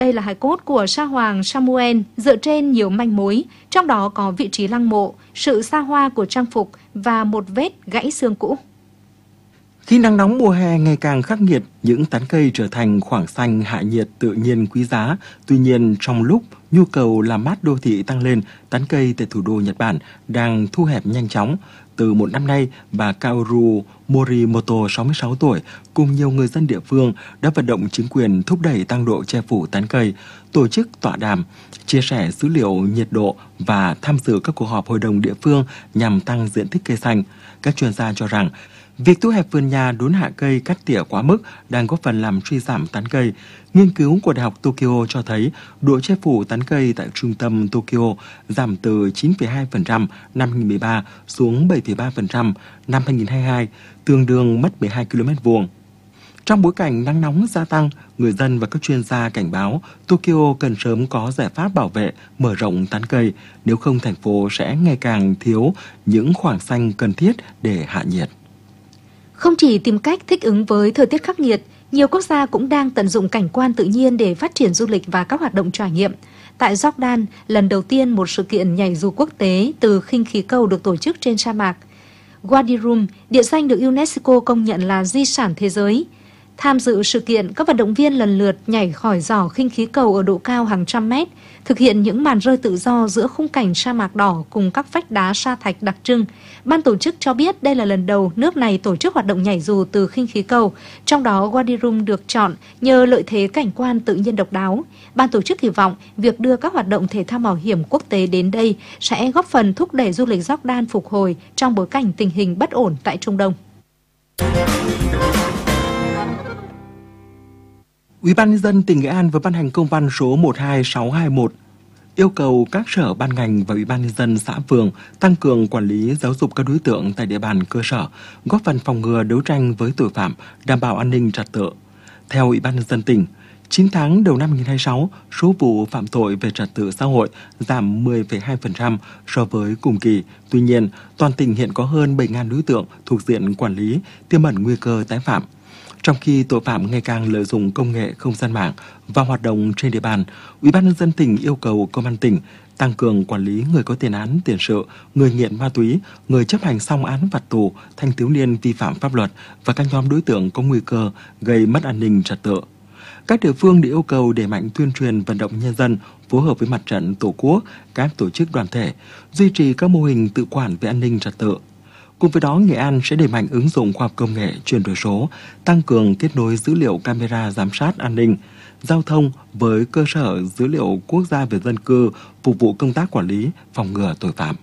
Đây là hài cốt của Sa Hoàng Samuel dựa trên nhiều manh mối, trong đó có vị trí lăng mộ, sự xa hoa của trang phục và một vết gãy xương cũ. Khi nắng nóng mùa hè ngày càng khắc nghiệt, những tán cây trở thành khoảng xanh hạ nhiệt tự nhiên quý giá. Tuy nhiên, trong lúc nhu cầu làm mát đô thị tăng lên, tán cây tại thủ đô Nhật Bản đang thu hẹp nhanh chóng. Từ một năm nay, bà Kaoru Morimoto, 66 tuổi, cùng nhiều người dân địa phương đã vận động chính quyền thúc đẩy tăng độ che phủ tán cây, tổ chức tọa đàm, chia sẻ dữ liệu nhiệt độ và tham dự các cuộc họp hội đồng địa phương nhằm tăng diện tích cây xanh. Các chuyên gia cho rằng, việc thu hẹp vườn nhà đốn hạ cây cắt tỉa quá mức đang góp phần làm suy giảm tán cây. Nghiên cứu của Đại học Tokyo cho thấy độ che phủ tán cây tại trung tâm Tokyo giảm từ 9,2% năm 2013 xuống 7,3% năm 2022, tương đương mất 12 km vuông. Trong bối cảnh nắng nóng gia tăng, người dân và các chuyên gia cảnh báo Tokyo cần sớm có giải pháp bảo vệ, mở rộng tán cây, nếu không thành phố sẽ ngày càng thiếu những khoảng xanh cần thiết để hạ nhiệt. Không chỉ tìm cách thích ứng với thời tiết khắc nghiệt, nhiều quốc gia cũng đang tận dụng cảnh quan tự nhiên để phát triển du lịch và các hoạt động trải nghiệm. Tại Jordan, lần đầu tiên một sự kiện nhảy dù quốc tế từ khinh khí cầu được tổ chức trên sa mạc. Wadi Rum, địa danh được UNESCO công nhận là di sản thế giới. Tham dự sự kiện, các vận động viên lần lượt nhảy khỏi giỏ khinh khí cầu ở độ cao hàng trăm mét, thực hiện những màn rơi tự do giữa khung cảnh sa mạc đỏ cùng các vách đá sa thạch đặc trưng. Ban tổ chức cho biết đây là lần đầu nước này tổ chức hoạt động nhảy dù từ khinh khí cầu, trong đó Wadi Rum được chọn nhờ lợi thế cảnh quan tự nhiên độc đáo. Ban tổ chức hy vọng việc đưa các hoạt động thể thao mạo hiểm quốc tế đến đây sẽ góp phần thúc đẩy du lịch Jordan phục hồi trong bối cảnh tình hình bất ổn tại Trung Đông. Ủy ban nhân dân tỉnh Nghệ An vừa ban hành công văn số 12621 yêu cầu các sở ban ngành và Ủy ban nhân dân xã phường tăng cường quản lý giáo dục các đối tượng tại địa bàn cơ sở, góp phần phòng ngừa đấu tranh với tội phạm, đảm bảo an ninh trật tự. Theo Ủy ban nhân dân tỉnh, 9 tháng đầu năm 2026, số vụ phạm tội về trật tự xã hội giảm 10,2% so với cùng kỳ. Tuy nhiên, toàn tỉnh hiện có hơn 7.000 đối tượng thuộc diện quản lý, tiềm ẩn nguy cơ tái phạm. Trong khi tội phạm ngày càng lợi dụng công nghệ không gian mạng và hoạt động trên địa bàn, Ủy ban nhân dân tỉnh yêu cầu Công an tỉnh tăng cường quản lý người có tiền án tiền sự, người nghiện ma túy, người chấp hành xong án phạt tù, thanh thiếu niên vi phạm pháp luật và các nhóm đối tượng có nguy cơ gây mất an ninh trật tự. Các địa phương được yêu cầu đẩy mạnh tuyên truyền vận động nhân dân, phối hợp với Mặt trận Tổ quốc, các tổ chức đoàn thể, duy trì các mô hình tự quản về an ninh trật tự. Cùng với đó, Nghệ An sẽ đẩy mạnh ứng dụng khoa học công nghệ, chuyển đổi số, tăng cường kết nối dữ liệu camera giám sát an ninh, giao thông với cơ sở dữ liệu quốc gia về dân cư, phục vụ công tác quản lý, phòng ngừa tội phạm.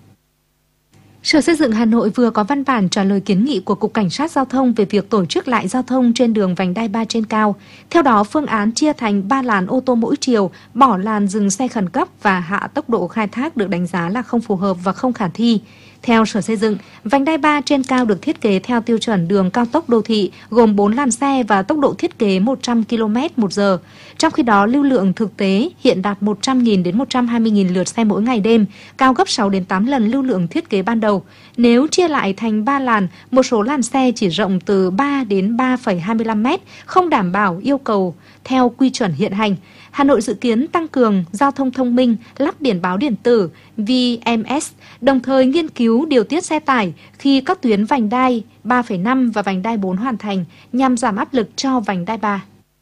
Sở Xây dựng Hà Nội vừa có văn bản trả lời kiến nghị của Cục Cảnh sát Giao thông về việc tổ chức lại giao thông trên đường vành đai 3 trên cao. Theo đó, phương án chia thành 3 làn ô tô mỗi chiều, bỏ làn dừng xe khẩn cấp và hạ tốc độ khai thác được đánh giá là không phù hợp và không khả thi. Theo Sở Xây dựng, vành đai 3 trên cao được thiết kế theo tiêu chuẩn đường cao tốc đô thị, gồm 4 làn xe và tốc độ thiết kế 100 km/h. Trong khi đó, lưu lượng thực tế hiện đạt 100.000 đến 120.000 lượt xe mỗi ngày đêm, cao gấp 6 đến 8 lần lưu lượng thiết kế ban đầu. Nếu chia lại thành 3 làn, một số làn xe chỉ rộng từ 3 đến 3,25 m, không đảm bảo yêu cầu theo quy chuẩn hiện hành. Hà Nội dự kiến tăng cường giao thông thông minh, lắp biển báo điện tử VMS, đồng thời nghiên cứu điều tiết xe tải khi các tuyến vành đai 3,5 và vành đai 4 hoàn thành nhằm giảm áp lực cho vành đai 3.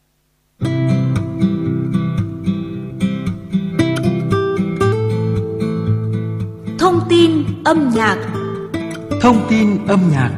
Thông tin âm nhạc. Thông tin âm nhạc.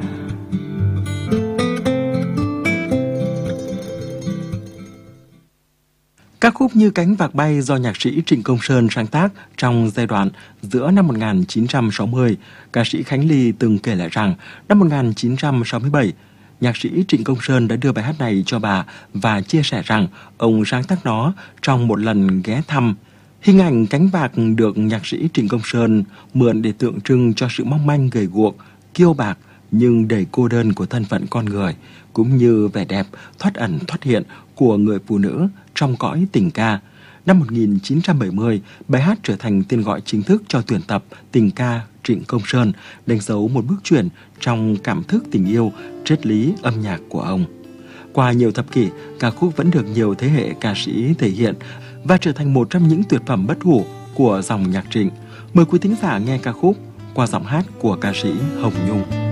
Các khúc như Cánh Vạc Bay do nhạc sĩ Trịnh Công Sơn sáng tác trong giai đoạn giữa năm 1960, ca sĩ Khánh Ly từng kể lại rằng năm 1967, nhạc sĩ Trịnh Công Sơn đã đưa bài hát này cho bà và chia sẻ rằng ông sáng tác nó trong một lần ghé thăm. Hình ảnh cánh vạc được nhạc sĩ Trịnh Công Sơn mượn để tượng trưng cho sự mong manh gầy guộc, kiêu bạc nhưng đầy cô đơn của thân phận con người, cũng như vẻ đẹp thoát ẩn thoát hiện của người phụ nữ trong cõi tình ca. Năm 1970, bài hát trở thành tên gọi chính thức cho tuyển tập tình ca Trịnh Công Sơn, đánh dấu một bước chuyển trong cảm thức tình yêu, triết lý âm nhạc của ông. Qua nhiều thập kỷ, ca khúc vẫn được nhiều thế hệ ca sĩ thể hiện và trở thành một trong những tuyệt phẩm bất hủ của dòng nhạc Trịnh. Mời quý thính giả nghe ca khúc qua giọng hát của ca sĩ Hồng Nhung.